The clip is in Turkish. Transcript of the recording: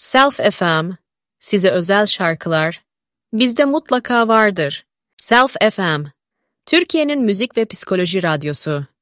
Self FM, size özel şarkılar, bizde mutlaka vardır. Self FM, Türkiye'nin müzik ve psikoloji radyosu.